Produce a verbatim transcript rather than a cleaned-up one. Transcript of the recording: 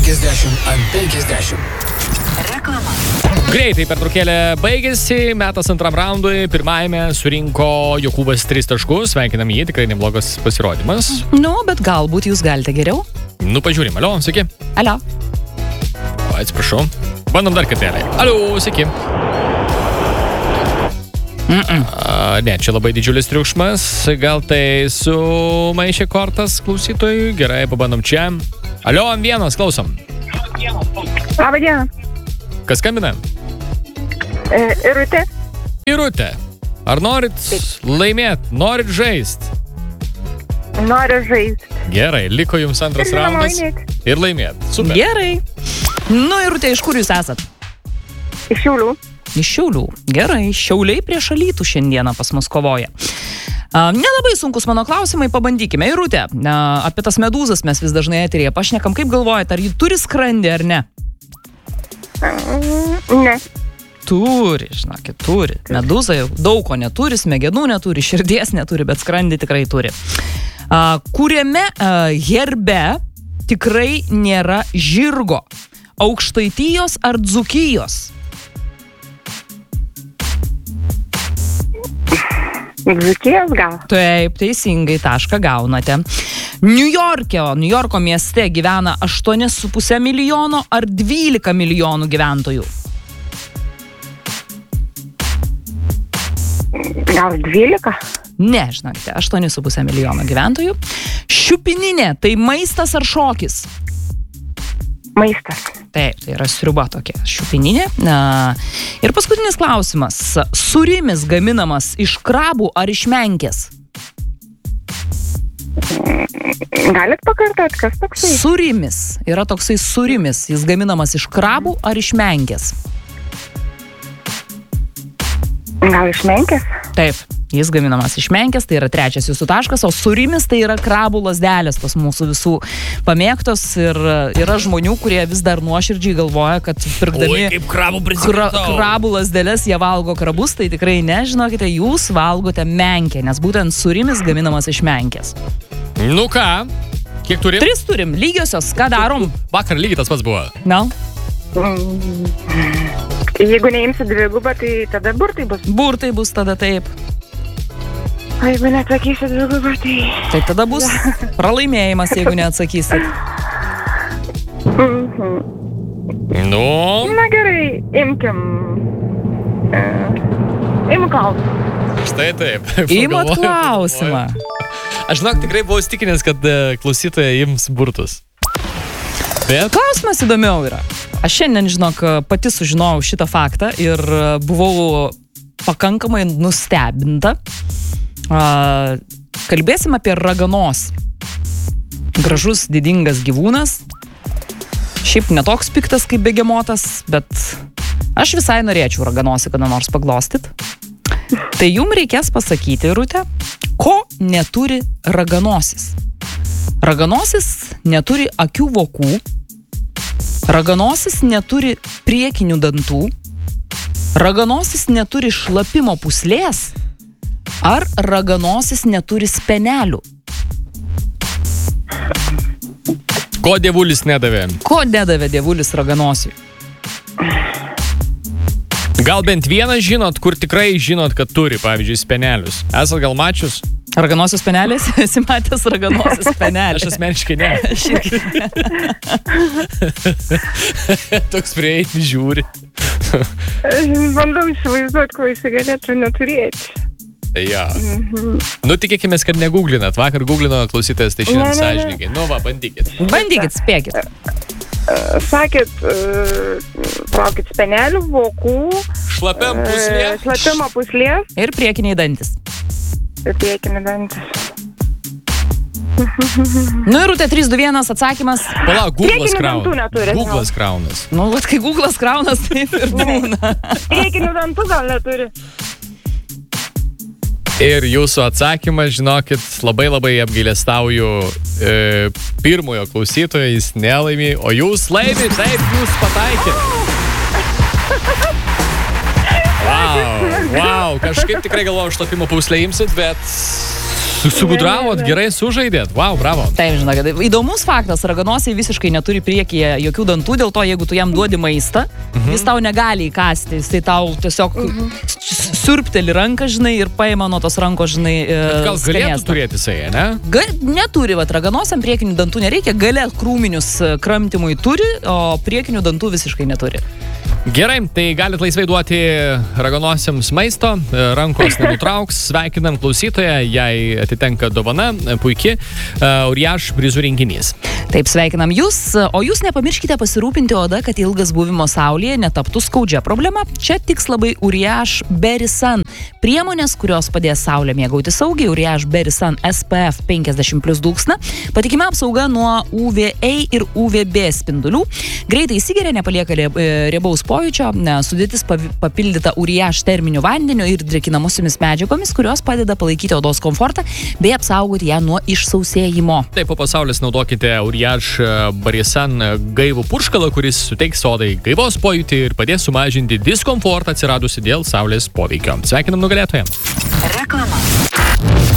penkiasdešimt ant penkiasdešimt. Reklama. Greitai pertraukėlė baigėsi, metas antram raundui, pirmajame surinko Jokūbas tris taškus, sveikinam jį, tikrai neblogas pasirodymas. Nu, bet galbūt jūs galite geriau. Nu, pažiūrim, alio, sveiki. Alio. O, atsiprašau. Bandom dar kartelį. Alio, sveiki. A, ne, čia labai didžiulis triukšmas, gal tai sumaišė kortas klausytojui, gerai, pabandom čia. Alio, ant vienas, klausom. Labą dieną. Kas skambina? E, Irutė. Irutė, ar norit laimėt, norit žaist? Noriu žaisti. Gerai, liko jums antras Ir žinoma, raundas. laimėt. Ir laimėt. Super. Gerai. Nu, Irutė, iš kur jūs esat? Iš Šiaulių. Iš Šiaulių. Gerai, Šiauliai prieš Alytų šiandieną pas mus kovoja. Uh, nelabai sunkus mano klausimai, pabandykime. Irutė, uh, apie tas medūzas mes vis dažnai eteryje pašnekam. Kaip galvojate, ar jį turi skrandį ar ne? Mm, ne. Turi, žinokit, turi. Medūza jau daug ko neturi, smegenų neturi, širdies neturi, bet skrandį tikrai turi. Uh, kuriame uh, herbe tikrai nėra žirgo? Aukštaitijos ar Dzūkijos? Dzūkijos gal. Taip, teisingai, tašką gaunate. Niujorke, Niujorko mieste gyvena aštuoni su puse milijono ar dvylika milijonų gyventojų? Gal dvylika? Ne, žinokite, aštuoni su puse milijono gyventojų. Šiupininė, tai maistas ar šokis? Maistas. Taip, tai yra sriuba tokia šiupininė. Na, ir paskutinis klausimas. Sūrimis gaminamas iš krabų ar iš menkės? Galit pakartot, kas toksai? Sūrimis. Yra toksai sūrimis. Jis gaminamas iš krabų ar iš menkės? Gal iš menkės? Taip, jis gaminamas iš menkės, tai yra trečias jūsų taškas, o sūrimis tai yra krabų lazdelės pas mūsų visų pamėgtos ir yra žmonių, kurie vis dar nuoširdžiai galvoja, kad pirkdami Oi, kaip krabų kra, prisikratau. krabų lazdelės jie valgo krabus, tai tikrai nežinokite, jūs valgote menkę, nes būtent sūrimis gaminamas iš menkės. Nu ką, kiek turim? Tris turim, lygiosios, ką darom? Vakar lygiai tas pats buvo. Na, Mm, jeigu neimsi dvigubą, tai tada burtai bus. burtai bus tada taip. O jeigu neatsakysi dvigubą, tai... Tai tada bus pralaimėjimas, jeigu neatsakysit. Mhm. Nu, Na gerai, imkim. Uh, Imkim klausimą. štai taip. Imat Pagalvoju, klausimą. pagalvoju. Aš žinok, tikrai buvau įstikinęs, kad e, klausytojai ims burtus. Bet Klausimas įdomiau yra. Aš šiandien, žinok, pati sužinojau šitą faktą ir buvau pakankamai nustebinta. Kalbėsim apie raganosį. Gražus, didingas gyvūnas. Šiaip netoks piktas kaip begemotas, bet aš visai norėčiau raganosį kada nors paglostyt. Tai jum reikės pasakyti, Rūte, ko neturi raganosis. Raganosis neturi akių vokų. Raganosis neturi priekinių dantų. Raganosis neturi šlapimo pūslės. Ar raganosis neturi spenelių? ko dievulis nedavė? Ko nedavė dievulis raganosiui? Gal bent vieną žinot, kur tikrai žinot, kad turi, pavyzdžiui, spenelius. Esat gal mačius? Raganosios spenelės? Esi matęs raganosios spenelį? Aš asmeniškai ne. Toks prieiti žiūri. Aš bandau įsivaizduoti, ko jis galėtų neturėti. Ja. Mhm. Nu, tikėkime, kad negūglinat. Vakar googlino klausytojas, tai šiandien Ne, ne, ne. sąžininkai. Nu, va, bandykit. Bandykit, spėkit. Sakėt, traukit spenelių, vokų, Šlapiam puslė. e, šlapimo puslės Ir priekiniai dantis. ir priekiniai dantis. Nu ir Rūtė, trys, du, vienas atsakymas. Palauk, Google'as Priekinių krauna. dantų neturi, Google'as kraunas. Nu, vat kai Google'as kraunas, taip ir būna. Priekinių dantų gal neturi. Ir jūsų atsakymas, žinokit, labai labai apgailestauju e, pirmojo klausytojo, jis nelaimė, o jūs laimė, taip, jūs pataikėt. Wow. Wow, kažkaip tikrai galvoju, štopimo pūslę imsit, bet sugudravot, gerai sužaidėt. Wow, bravo. Taip, žinokit, įdomus faktas, raganosiai visiškai neturi priekyje jokių dantų, dėl to, jeigu tu jam duodi maistą, mhm. jis tau negali įkasti, jis tai tau tiesiog mhm. siurpteli ranką, žinai, ir paima nuo tos rankos, žinai, bet gal galėtų turėti jisai, ne? Ga, neturi, vat, raganosiam priekinių dantų nereikia, gale krūminius kramtimui turi, o priekinių dantų visiškai neturi. Gerai, tai galit laisvai duoti raganosiams maisto, rankos nenutrauks, sveikinam klausytoją, jai atitenka dovana, puiki Uriaž prizų rinkinys. Taip, sveikinam jūs, o jūs nepamirškite pasirūpinti oda, kad ilgas buvimo saulėje netaptų skaudžia problema. Čia tiks labai Uriaž Berry Sun. Priemonės, kurios padės saulę mėgauti saugiai, Uriaž Berry Sun S P F penkiasdešimt plius dulksna, patikima apsauga nuo U V A ir U V B spindulių, greitai įsigeria, nepalieka riebaus pojūčio, sudėtis papildyta Uriaž terminiu vandeniu ir drėkinamosiomis medžiagomis, kurios padeda palaikyti odos komfortą bei apsaugoti ją nuo išsausėjimo. Taip, po pasaulis naudokite Uriaž Berry Sun gaivų purškalą, kuris suteiks odai gaivos pojūtį ir padės sumažinti diskomfortą atsiradusi dėl saulės poveikio. Sveikinam nugalėtojams. Reklama.